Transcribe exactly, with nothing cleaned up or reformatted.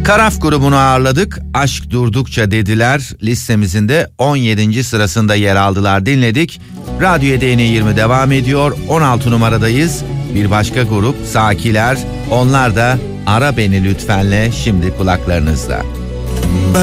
Karaf grubunu ağırladık. Aşk durdukça dediler. Listemizin de on yedinci sırasında yer aldılar, dinledik. Radyo D N yirmi devam ediyor. on altı numaradayız. Bir başka grup Sakiler. Onlar da Ara Beni Lütfen'le şimdi kulaklarınızda.